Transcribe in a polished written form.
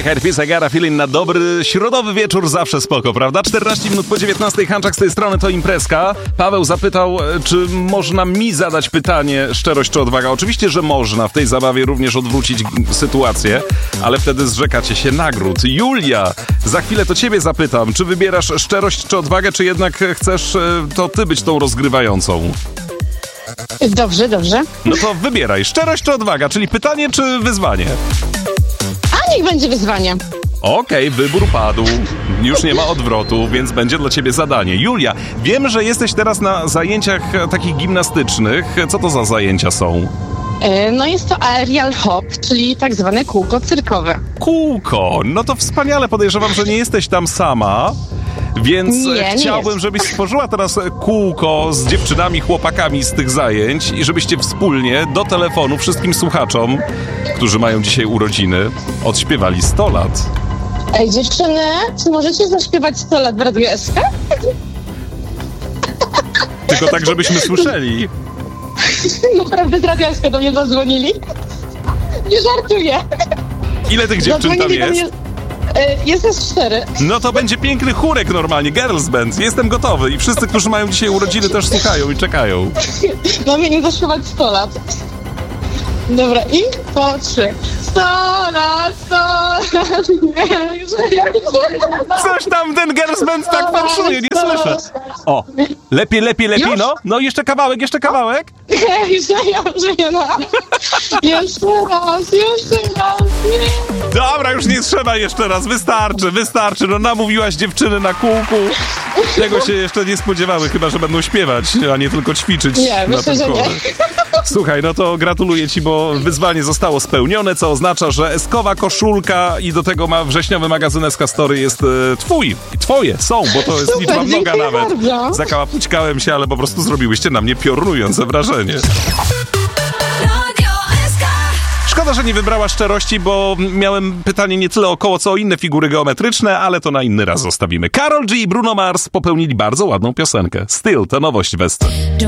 Eyed Peas, I Got a Feeling na dobry środowy wieczór, zawsze spoko, prawda? 14 minut po 19, Hanczak z tej strony, to imprezka. Paweł zapytał, czy można mi zadać pytanie, szczerość czy odwaga? Oczywiście, że można w tej zabawie również odwrócić sytuację, ale wtedy zrzekacie się nagród. Julia, za chwilę to ciebie zapytam, czy wybierasz szczerość czy odwagę, czy jednak chcesz to ty być tą rozgrywającą? Dobrze. No to wybieraj, szczerość czy odwaga, czyli pytanie czy wyzwanie? A niech będzie wyzwanie. Okej, wybór padł. Już nie ma odwrotu, więc będzie dla ciebie zadanie. Julia, wiem, że jesteś teraz na zajęciach takich gimnastycznych. Co to za zajęcia są? No jest to aerial hop, czyli tak zwane kółko cyrkowe. Kółko, no to wspaniale. Podejrzewam, że nie jesteś tam sama. Więc nie chciałbym, żebyś stworzyła teraz kółko z dziewczynami, chłopakami z tych zajęć i żebyście wspólnie do telefonu wszystkim słuchaczom, którzy mają dzisiaj urodziny, odśpiewali 100 lat. Ej, dziewczyny, czy możecie zaśpiewać 100 lat w Radiu SK? Tylko tak, żebyśmy słyszeli. Naprawdę z Radia SK do mnie zadzwonili? Nie żartuję. Ile tych dziewczyn tam jest? Jest nas 4. No to będzie piękny chórek normalnie, girls band. Jestem gotowy i wszyscy, którzy mają dzisiaj urodziny, też słuchają i czekają. Mamy im zaśpiewać 100 lat. Dobra, i po 3. 100 lat, 100 lat, Coś tam ten girls band tak marszuje, nie słyszę. O, lepiej, no. No jeszcze kawałek. Jeszcze raz. Dobra, już nie trzeba jeszcze raz, wystarczy. No namówiłaś dziewczyny na kółku. Tego się jeszcze nie spodziewały, chyba że będą śpiewać, a nie tylko ćwiczyć na tym kole. Słuchaj, no to gratuluję ci, bo wyzwanie zostało spełnione, co oznacza, że eskowa koszulka i do tego wrześniowy magazyn SK Story jest twój i twoje są, bo to jest liczba mnoga nawet. Bardzo. Zakałapućkałem się, ale po prostu zrobiłyście na mnie piorunujące wrażenie. Szkoda, że nie wybrała szczerości, bo miałem pytanie nie tyle o koło, co o inne figury geometryczne, ale to na inny raz zostawimy. Karol G i Bruno Mars popełnili bardzo ładną piosenkę. Still, to nowość w SC.